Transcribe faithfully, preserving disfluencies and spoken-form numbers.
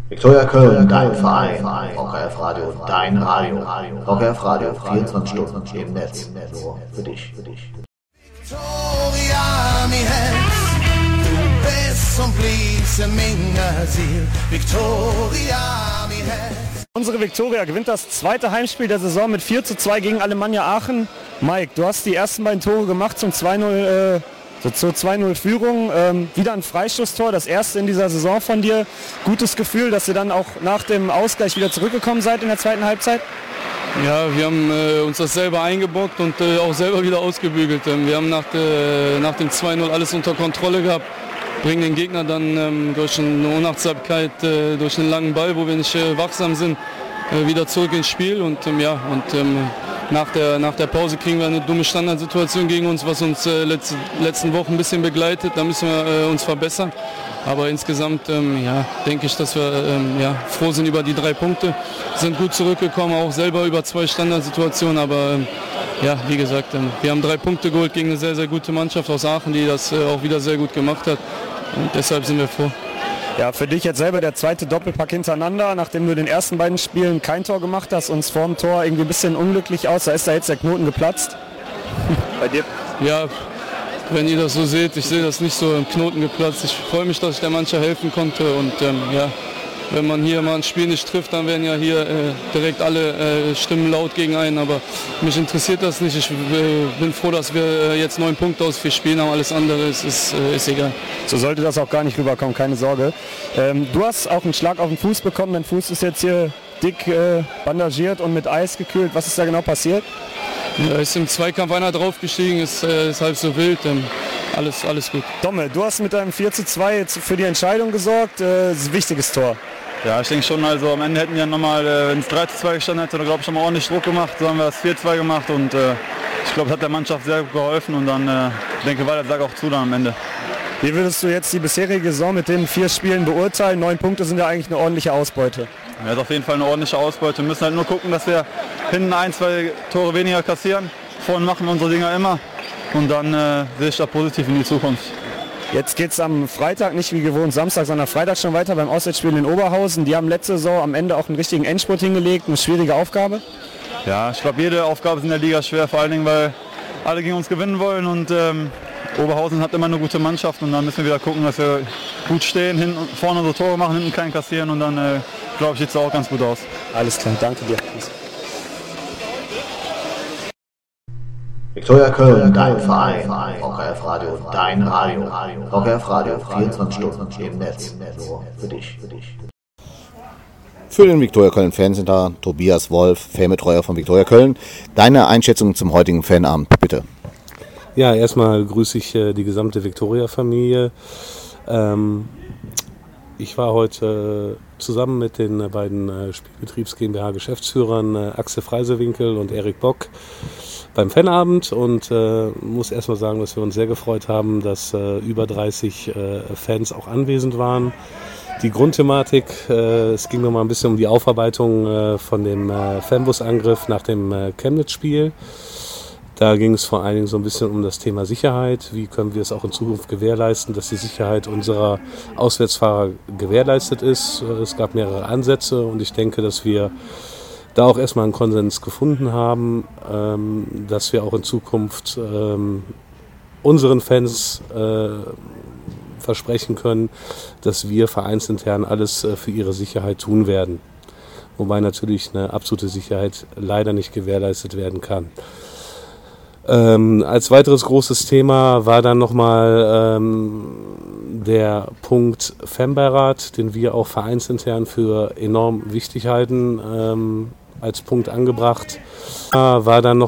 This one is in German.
Viktoria Köln, dein Verein. V K F Radio, dein Radio. V K F Radio, vierundzwanzig Stunden im Netz. Nur für dich. Victoria, mi Herz, du bist und bliebst in meiner Seele. Victoria, mi Herz. Unsere Viktoria gewinnt das zweite Heimspiel der Saison mit vier zu zwei gegen Alemannia Aachen. Mike, du hast die ersten beiden Tore gemacht zum zwei null, äh, zur zwei null Führung. Ähm, wieder ein Freistoßtor, das erste in dieser Saison von dir. Gutes Gefühl, dass ihr dann auch nach dem Ausgleich wieder zurückgekommen seid in der zweiten Halbzeit? Ja, wir haben äh, uns das selber eingebockt und äh, auch selber wieder ausgebügelt. Ähm, wir haben nach, de, nach dem zwei null alles unter Kontrolle gehabt, bringen den Gegner dann ähm, durch eine Unachtsamkeit, äh, durch einen langen Ball, wo wir nicht äh, wachsam sind, äh, wieder zurück ins Spiel. Und, ähm, ja, und ähm, nach, der, nach der Pause kriegen wir eine dumme Standardsituation gegen uns, was uns äh, letzte, letzten Wochen ein bisschen begleitet. Da müssen wir äh, uns verbessern. Aber insgesamt ähm, ja, denke ich, dass wir ähm, ja, froh sind über die drei Punkte. Sind gut zurückgekommen, auch selber über zwei Standardsituationen. Aber ähm, ja, wie gesagt, ähm, wir haben drei Punkte geholt gegen eine sehr, sehr gute Mannschaft aus Aachen, die das äh, auch wieder sehr gut gemacht hat. Und deshalb sind wir froh. Ja, für dich jetzt selber der zweite Doppelpack hintereinander, nachdem du in den ersten beiden Spielen kein Tor gemacht hast und es vor dem Tor irgendwie ein bisschen unglücklich aus. Da ist da jetzt der Knoten geplatzt. Bei dir? Ja. Wenn ihr das so seht, ich sehe das nicht so im Knoten geplatzt. Ich freue mich, dass ich der Mannschaft helfen konnte. Und ähm, ja, wenn man hier mal ein Spiel nicht trifft, dann werden ja hier äh, direkt alle äh, Stimmen laut gegen einen. Aber mich interessiert das nicht. Ich äh, bin froh, dass wir äh, jetzt neun Punkte aus vier Spielen haben. Alles andere ist, ist, äh, ist egal. So sollte das auch gar nicht rüberkommen, keine Sorge. Ähm, du hast auch einen Schlag auf den Fuß bekommen. Dein Fuß ist jetzt hier dick äh, bandagiert und mit Eis gekühlt. Was ist da genau passiert? Da ist im Zweikampf einer draufgestiegen, ist, äh, ist halb so wild. Ähm, alles, alles gut. Domme, du hast mit deinem vier zu zwei jetzt für die Entscheidung gesorgt. Äh, das ist ein wichtiges Tor. Ja, ich denke schon, also am Ende hätten wir nochmal, äh, wenn es drei zu zwei gestanden hätte, glaube ich, nochmal ordentlich Druck gemacht. So haben wir das vier zu zwei gemacht und äh, ich glaube, das hat der Mannschaft sehr gut geholfen und dann äh, denke war der Sack auch zu dann am Ende. Wie würdest du jetzt die bisherige Saison mit den vier Spielen beurteilen? Neun Punkte sind ja eigentlich eine ordentliche Ausbeute. Ja, das ist auf jeden Fall eine ordentliche Ausbeute. Wir müssen halt nur gucken, dass wir hinten ein, zwei Tore weniger kassieren. Vorne machen wir unsere Dinger immer und dann äh, sehe ich da positiv in die Zukunft. Jetzt geht es am Freitag, nicht wie gewohnt Samstag, sondern Freitag schon weiter beim Auswärtsspiel in Oberhausen. Die haben letzte Saison am Ende auch einen richtigen Endspurt hingelegt, eine schwierige Aufgabe. Ja, ich glaube, jede Aufgabe ist in der Liga schwer, vor allen Dingen, weil alle gegen uns gewinnen wollen und ähm, Oberhausen hat immer eine gute Mannschaft und dann müssen wir wieder gucken, dass wir gut stehen, hinten, vorne unsere Tore machen, hinten keinen kassieren und dann, äh, glaube ich, sieht es auch ganz gut aus. Alles klar, danke dir. Viktoria Köln, dein Verein. V K F Radio, dein Radio. V K F Radio, vierundzwanzig Stunden im Netz. Nur für dich. Für den Viktoria Köln Fancenter, Tobias Wolf, Fanbetreuer von Viktoria Köln. Deine Einschätzung zum heutigen Fanabend, bitte. Ja, erstmal grüße ich äh, die gesamte Viktoria-Familie. Ähm, ich war heute äh, zusammen mit den äh, beiden äh, Spielbetriebs GmbH Geschäftsführern äh, Axel Freisewinkel und Erik Bock beim Fanabend und äh, muss erstmal sagen, dass wir uns sehr gefreut haben, dass äh, über dreißig äh, Fans auch anwesend waren. Die Grundthematik, äh, es ging nochmal ein bisschen um die Aufarbeitung äh, von dem äh, Fanbusangriff nach dem äh, Chemnitz-Spiel. Da ging es vor allen Dingen so ein bisschen um das Thema Sicherheit. Wie können wir es auch in Zukunft gewährleisten, dass die Sicherheit unserer Auswärtsfahrer gewährleistet ist. Es gab mehrere Ansätze und ich denke, dass wir da auch erstmal einen Konsens gefunden haben, ähm, dass wir auch in Zukunft ähm, unseren Fans äh, versprechen können, dass wir vereinsintern alles äh, für ihre Sicherheit tun werden. Wobei natürlich eine absolute Sicherheit leider nicht gewährleistet werden kann. Ähm, als weiteres großes Thema war dann nochmal ähm, der Punkt Fanbeirat, den wir auch vereinsintern für enorm wichtig halten, ähm, als Punkt angebracht. War dann noch